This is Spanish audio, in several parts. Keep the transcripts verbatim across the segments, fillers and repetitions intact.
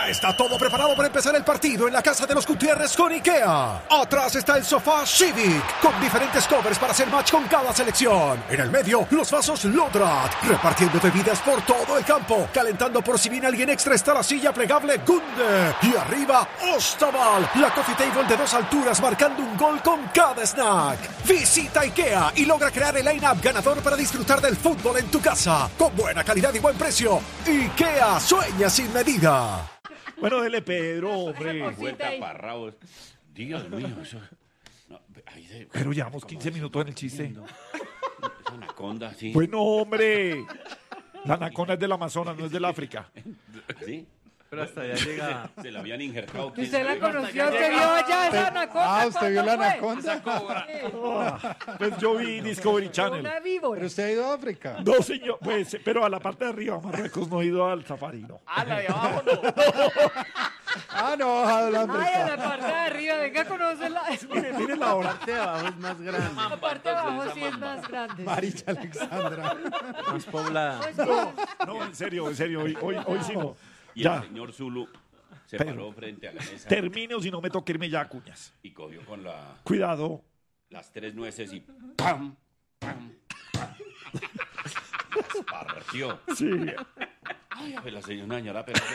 Ya está todo preparado para empezar el partido en la casa de los Gutiérrez con IKEA. Atrás está el sofá Civic, con diferentes covers para hacer match con cada selección. En el medio, los vasos Lodrat, repartiendo bebidas por todo el campo. Calentando por si viene alguien extra está la silla plegable Gunde. Y arriba, Ostaval, la coffee table de dos alturas marcando un gol con cada snack. Visita IKEA y logra crear el line-up ganador para disfrutar del fútbol en tu casa. Con buena calidad y buen precio. IKEA, sueña sin medida. Bueno, dele Pedro, hombre. Vuelta para rabos. Dios mío, eso... No, ahí se- Pero llevamos quince como- minutos en el chiste. Esa anaconda, sí. Bueno, hombre. La anaconda es del Amazonas, no es del África. ¿Sí? Pero hasta allá llega. Se la habían injertado. quién ¿Usted la sabe. conoció? ¿Usted vio allá esa anaconda? Ah, ¿usted vio la ¿Cuándo fue? anaconda? Pues yo vi Discovery Una Channel. víbora. ¿Pero usted ha ido a África? No, señor, pues, pero a la parte de arriba, Marruecos, no he ido al safari, no. Ah, la de abajo no. Ah, no, ha bajado la Ay, a África. la parte de arriba, venga a conocerla. Mire, mire la hora. La parte de abajo es más grande. La parte de abajo sí es más grande. Maricha Alexandra. Más poblada. Pues, No, en serio, en serio, hoy, hoy, hoy sí no. Y el Ya, señor Zulu se Pero- paró frente a la mesa termine o si no me toca irme ya, cuñas. y cogió con la, Cuidado. las tres nueces y ¡pam! ¡pam! ¡pam! Las partió. Sí. Ay, a ver, la señora señora pero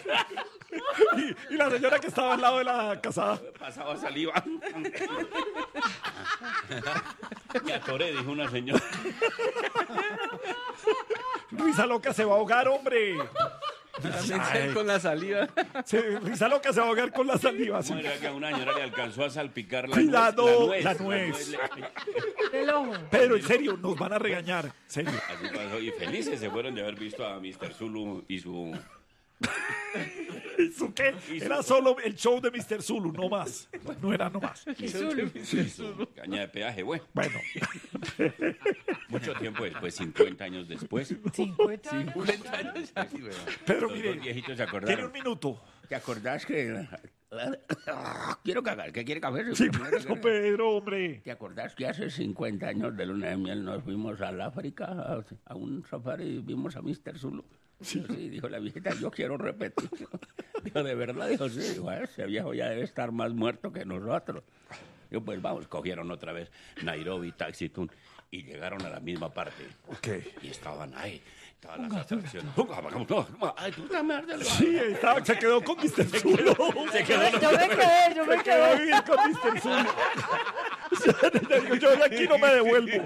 Y, y la señora que estaba al lado de la casada. pasaba saliva. Me atoré, dijo una señora. Risa loca se va a ahogar, hombre. También se- con la saliva. Sí, Risa loca se va a ahogar con la saliva. sí. ¿Cómo era que a una señora le alcanzó a salpicar la Cuidado, nuez? la nuez. le- del ojo. Pedro, en serio, nos van a regañar. En serio. Así pasó. Y felices se fueron de haber visto a mister Zulu y su... ¿Eso qué? Era solo el show de mister Zulu, no más. No era no más. Y Zulu. y su caña de peaje. Bueno, Bueno, mucho tiempo después, cincuenta años después, cincuenta años. cincuenta años ya, sí, weón. Pedro, los dos mire, viejitos se tiene un acordaron. minuto. ¿Te acordás que... Quiero cagar, ¿qué quiere café? Sí, bueno, Pedro, hombre. ¿Te acordás que hace cincuenta años de luna de miel nos fuimos al África a, a un safari y vimos a mister Zulu? Sí. sí, dijo la viejita, yo quiero repetir. Dijo, ¿de verdad? Dijo, sí, dijo, "Ah, ese viejo ya debe estar más muerto que nosotros. Dijo, pues vamos, cogieron otra vez Nairobi, Taxi Tun, y llegaron a la misma parte. Ok. Y estaban ahí, estaban las atracciones. Ay, puta madre, Sí, estaba, se quedó con mister Zulu. Se quedó, Yo me quedé, yo me se quedó a quedé. vivir con mister Zulu. Yo de aquí no me devuelvo.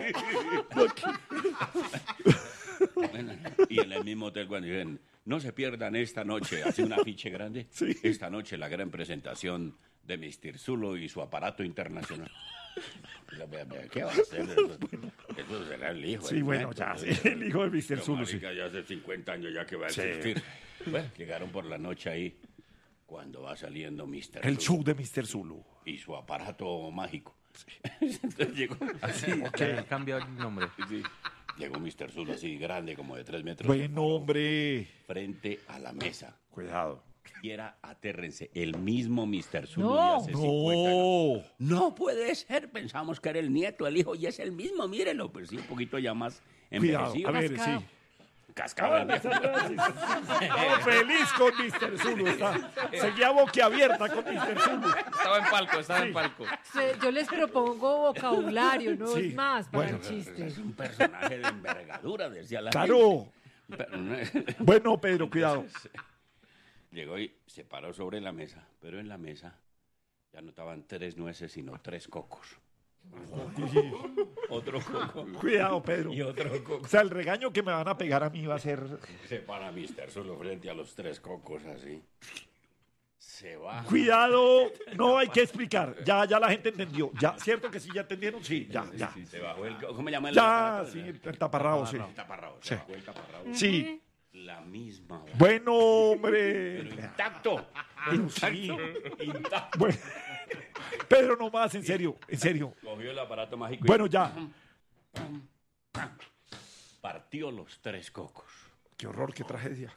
Bueno, y en el mismo hotel cuando dicen, no se pierdan esta noche, hace un afiche grande, Sí. esta noche la gran presentación de mister Zulu y su aparato internacional. ¿Qué va a hacer? Eso, eso será el hijo. Sí, el bueno, nieto, ya, eso. sí, el hijo de mister Pero, Zulu, sí. marica, ya hace cincuenta años ya que va a Sí. existir. Bueno, llegaron por la noche ahí, cuando va saliendo mister El Zulu show de mister Zulu. y su aparato mágico. Entonces llegó, Así, que ha cambiado el nombre. sí, llegó mister Zulu así grande, como de tres metros, Bueno, hombre. frente a la mesa. Cuidado. Y era, atérrense, el mismo mister Zulu No. de hace cincuenta años. No. No puede ser, pensamos que era el nieto, el hijo, y es el mismo, mírenlo, pero sí, un poquito ya más Cuidado. envejecido. A ver, Cascado. sí. Cascado el viejo. Estaba feliz con mister Zulu. Está. Seguía boquiabierta con mister Zulu. Estaba en palco, estaba en palco. Se- Yo les propongo vocabulario, no Sí. es más para Bueno. el chiste. Es un personaje de envergadura, decía la Claro. gente. Pero no- Bueno, Pedro, cuidado. Llegó y se paró sobre la mesa, pero en la mesa ya no estaban tres nueces, sino tres cocos. Otro coco Cuidado, Pedro. y otro coco. O sea, el regaño que me van a pegar a mí va a ser... Se para mister Zulu frente a los tres cocos así. Se va. Cuidado, no hay que explicar. Ya, ya la gente entendió. Ya, ¿cierto que sí ya entendieron? Sí, ya, ya. Se bajó el... ¿Cómo se llama el Ya, aparato? sí, el taparrabo, sí. El taparrabo. Se Sí. bajó el taparrabo. Sí. La misma hora. Bueno, hombre. Pero intacto. Sí. Intacto. Bueno. Pedro, no más, en serio, en serio. Cogió el aparato mágico y Bueno, ya. partió los tres cocos. Qué horror, qué tragedia.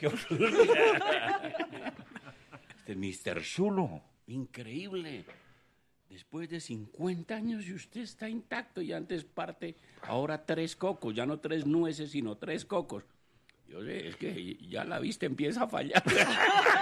Este mister Zulu, increíble. Después de cincuenta años y usted está intacto y antes parte, ahora tres cocos, ya no tres nueces, sino tres cocos. Yo sé, es que ya la vista empieza a fallar.